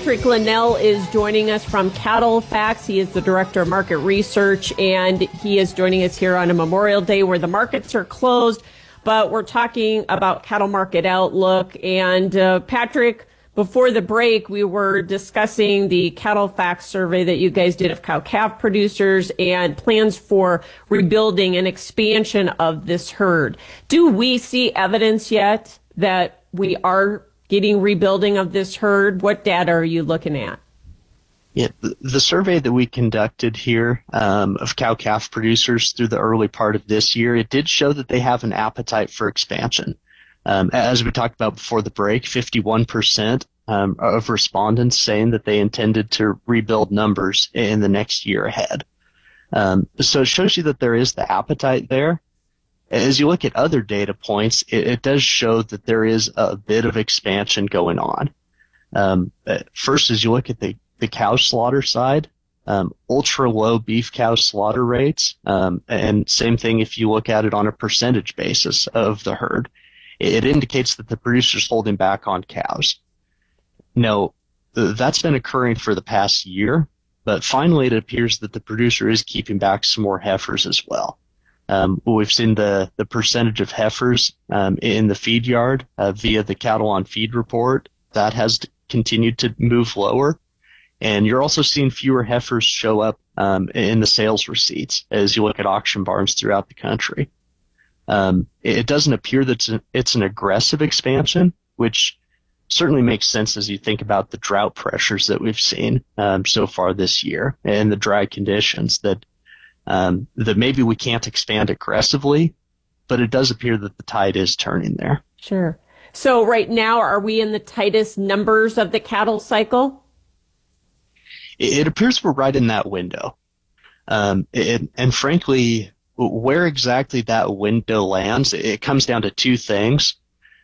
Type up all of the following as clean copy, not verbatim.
Patrick Linnell is joining us from Cattle Facts. He is the Director of Market Research, and he is joining us here on a Memorial Day where the markets are closed, but we're talking about cattle market outlook. And Patrick, before the break, we were discussing the Cattle Facts survey that you guys did of cow-calf producers and plans for rebuilding and expansion of this herd. Do we see evidence yet that we are getting rebuilding of this herd? What data are you looking at? Yeah, the survey that we conducted here of cow-calf producers through the early part of this year, it did show that they have an appetite for expansion. As we talked about before the break, 51% of respondents saying that they intended to rebuild numbers in the next year ahead. So it shows you that there is the appetite there. As you look at other data points, it does show that there is a bit of expansion going on. First, as you look at the cow slaughter side, ultra low beef cow slaughter rates, and same thing if you look at it on a percentage basis of the herd, it indicates that the producer's holding back on cows. Now, that's been occurring for the past year, but finally it appears that the producer is keeping back some more heifers as well. We've seen the percentage of heifers in the feed yard via the Cattle on Feed report. That has continued to move lower. And you're also seeing fewer heifers show up in the sales receipts as you look at auction barns throughout the country. It doesn't appear that it's an aggressive expansion, which certainly makes sense as you think about the drought pressures that we've seen so far this year and the dry conditions that maybe we can't expand aggressively, but it does appear that the tide is turning there. Sure. So right now, are we in the tightest numbers of the cattle cycle? It appears we're right in that window. And frankly, where exactly that window lands, it comes down to two things.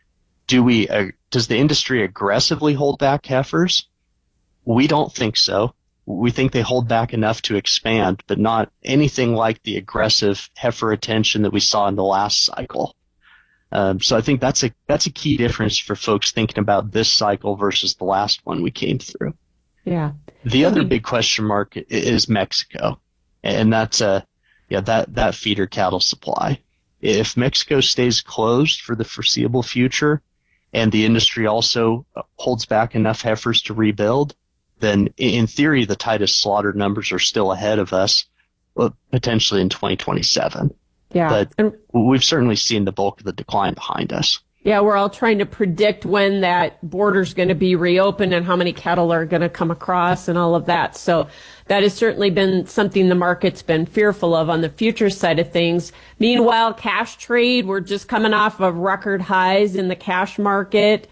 Does the industry aggressively hold back heifers? We don't think so. We think they hold back enough to expand, but not anything like the aggressive heifer retention that we saw in the last cycle. So I think that's a key difference for folks thinking about this cycle versus the last one we came through. Yeah. The other big question mark is Mexico, and that's that feeder cattle supply. If Mexico stays closed for the foreseeable future, and the industry also holds back enough heifers to rebuild, then in theory, the tightest slaughter numbers are still ahead of us, potentially in 2027. Yeah. But we've certainly seen the bulk of the decline behind us. Yeah, we're all trying to predict when that border's going to be reopened and how many cattle are going to come across and all of that. So that has certainly been something the market's been fearful of on the future side of things. Meanwhile, cash trade, we're just coming off of record highs in the cash market.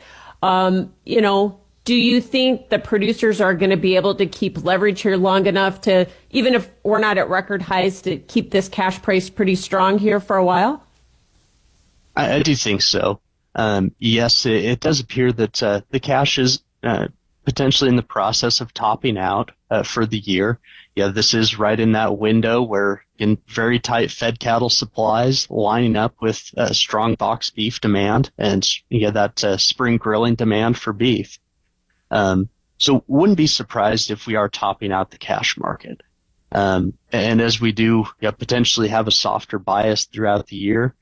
Do you think the producers are going to be able to keep leverage here long enough to, even if we're not at record highs, to keep this cash price pretty strong here for a while? I do think so. Yes, it does appear that the cash is potentially in the process of topping out for the year. Yeah, this is right in that window where in very tight fed cattle supplies lining up with strong box beef demand and that spring grilling demand for beef. So wouldn't be surprised if we are topping out the cash market. And as we do potentially have a softer bias throughout the year,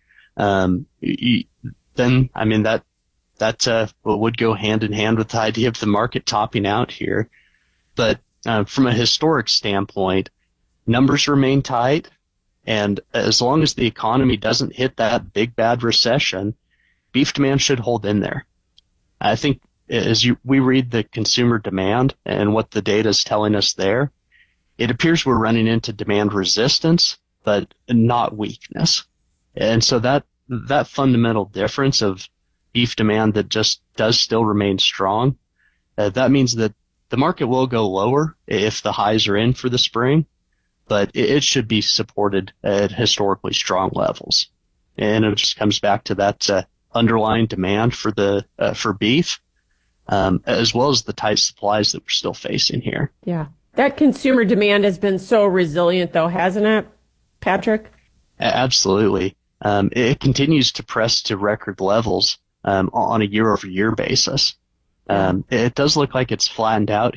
then, I mean, that would go hand in hand with the idea of the market topping out here. But from a historic standpoint, numbers remain tight. And as long as the economy doesn't hit that big bad recession, beef demand should hold in there. I think we read the consumer demand and what the data is telling us there, it appears we're running into demand resistance, but not weakness. And so that fundamental difference of beef demand that just does still remain strong, that means that the market will go lower if the highs are in for the spring, but it should be supported at historically strong levels. And it just comes back to that underlying demand for beef, as well as the tight supplies that we're still facing here. Yeah. That consumer demand has been so resilient, though, hasn't it, Patrick? Absolutely. It continues to press to record levels on a year-over-year basis. It does look like it's flattened out